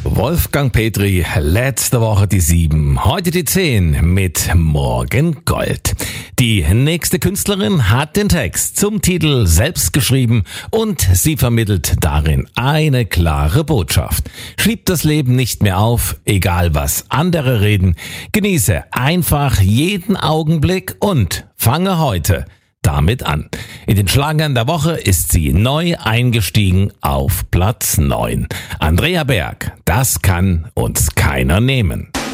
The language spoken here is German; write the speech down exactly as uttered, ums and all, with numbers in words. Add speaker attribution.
Speaker 1: Wolfgang Petri, letzte Woche die sieben, heute die zehn mit Morgen Gold. Die nächste Künstlerin hat den Text zum Titel selbst geschrieben und sie vermittelt darin eine klare Botschaft. Schieb das Leben nicht mehr auf, egal was andere reden. Genieße einfach jeden Augenblick und fange heute damit an. In den Schlagern der Woche ist sie neu eingestiegen auf Platz neun. Andrea Berg, das kann uns keiner nehmen.